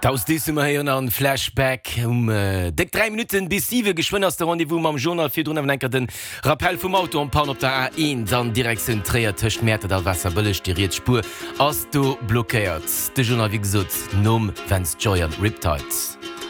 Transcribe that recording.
Aus diesem hier an Flashback deck 3 Minuten bis 7 geschwind aus der Rendevous am Journal für enker den Rappel vom Auto und Pan op der A1 dann direkt zentriert töcht Mäte der Wasser bëllech die Spur as du blockiert. De Journal wie gesot Nom Vans Joy and Riptides.